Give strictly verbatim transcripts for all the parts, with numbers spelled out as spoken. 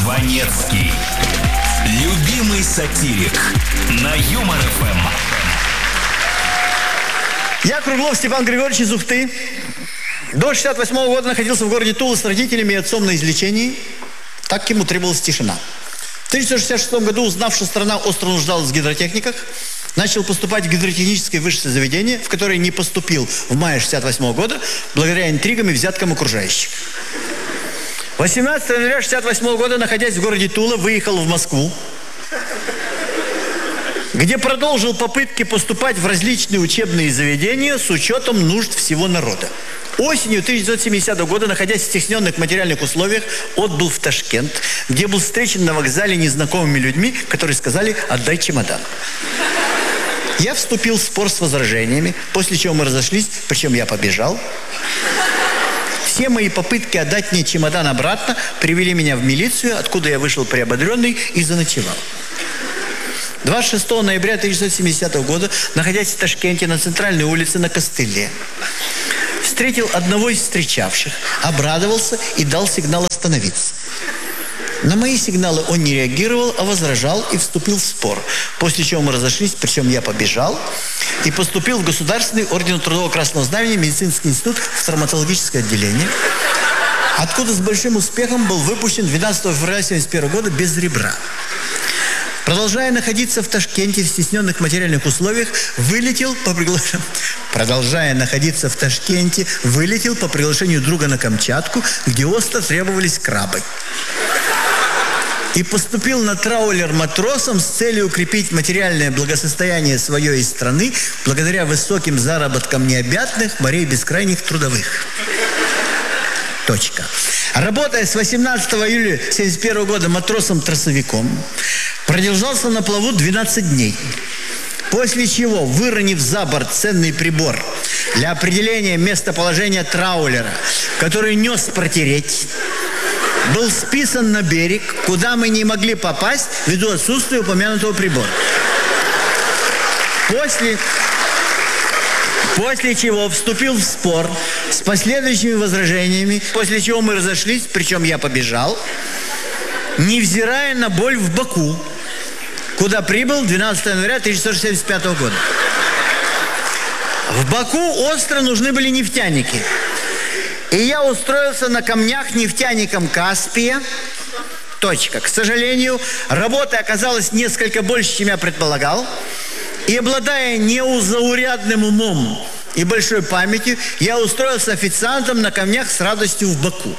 Жванецкий. Любимый сатирик на Юмор эф эм. Я, Круглов Степан Григорьевич из Ухты. До шестьдесят восьмого года находился в городе Тула с родителями и отцом на излечении. Так ему требовалась тишина. В тысяча девятьсот шестьдесят шестом году, узнав, что страна остро нуждалась в гидротехниках, начал поступать в гидротехническое высшее заведение, в которое не поступил в мае шестьдесят восьмого года, благодаря интригам и взяткам окружающих. восемнадцатого января шестьдесят восьмого года, находясь в городе Тула, выехал в Москву, где продолжил попытки поступать в различные учебные заведения с учетом нужд всего народа. Осенью тысяча девятьсот семидесятого года, находясь в стесненных материальных условиях, отбыл в Ташкент, где был встречен на вокзале незнакомыми людьми, которые сказали: «Отдай чемодан». Я вступил в спор с возражениями, после чего мы разошлись, причем я побежал. Все мои попытки отдать мне чемодан обратно привели меня в милицию, откуда я вышел приободренный и заночевал. двадцать шестого ноября тысяча девятьсот семидесятого года, находясь в Ташкенте на центральной улице на Костыле, встретил одного из встречавших, обрадовался и дал сигнал остановиться. На мои сигналы он не реагировал, а возражал и вступил в спор. После чего мы разошлись, причем я побежал и поступил в Государственный орден Трудового Красного Знамени, медицинский институт, в травматологическое отделение, откуда с большим успехом был выпущен двенадцатого февраля тысяча девятьсот семьдесят первого года без ребра. Продолжая находиться в Ташкенте в стесненных материальных условиях, вылетел по приглашению... Продолжая находиться в Ташкенте, вылетел по приглашению друга на Камчатку, где остро требовались крабы. И поступил на траулер матросом с целью укрепить материальное благосостояние свое и страны благодаря высоким заработкам необъятных морей бескрайних трудовых. Точка. Работая с восемнадцатого июля тысяча девятьсот семьдесят первого года матросом-тросовиком, продержался на плаву двенадцать дней. После чего, выронив за борт ценный прибор для определения местоположения траулера, который нес протереть, был списан на берег, куда мы не могли попасть ввиду отсутствия упомянутого прибора. После... После чего вступил в спор с последующими возражениями, после чего мы разошлись, причем я побежал, невзирая на боль в боку, куда прибыл двенадцатого января тысяча девятьсот шестьдесят пятого года. В Баку остро нужны были нефтяники. И я устроился на камнях нефтяником Каспия. Точка. К сожалению, работа оказалась несколько больше, чем я предполагал. И, обладая неузаурядным умом и большой памятью, я устроился официантом на камнях с радостью в Баку.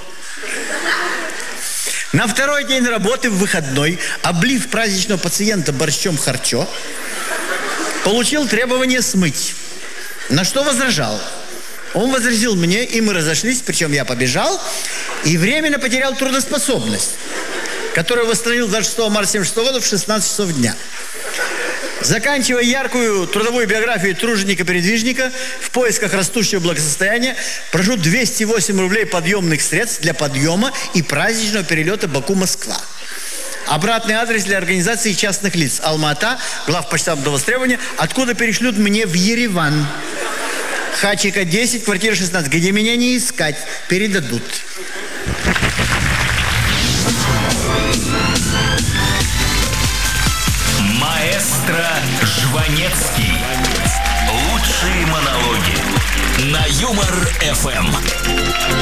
На второй день работы, в выходной, облив праздничного пациента борщом харчо, получил требование смыть, на что возражал. Он возразил мне, и мы разошлись, причем я побежал, и временно потерял трудоспособность, которую восстановил двадцать шестого марта тысяча девятьсот семьдесят шестого года в шестнадцать часов дня. Заканчивая яркую трудовую биографию труженика-передвижника в поисках растущего благосостояния, прошу двести восемь рублей подъемных средств для подъема и праздничного перелета Баку-Москва. Обратный адрес для организации частных лиц: Алма-Ата, главпочтамт до востребования, откуда перешлют мне в Ереван. Хачика десять, квартира шестнадцать, где меня не искать, передадут. Маэстро Жванецкий. Лучшие монологи на Юмор эф эм.